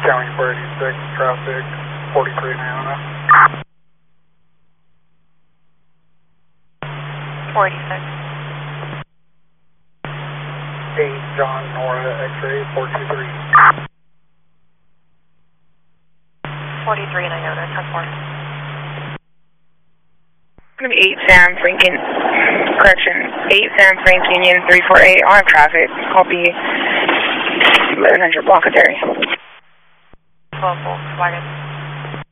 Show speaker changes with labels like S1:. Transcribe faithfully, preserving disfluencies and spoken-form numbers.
S1: County four eighty-six, traffic forty-three in Iona.
S2: four eighty-six.
S1: eight John Nora X-ray four two three.
S2: forty-three in Iona, ten four.
S3: It's going to be eight Sam Franken, correction, eight Sam Frank Union three four eight on traffic. I'll be eleven hundred block of area.
S2: twelve Volkswagen.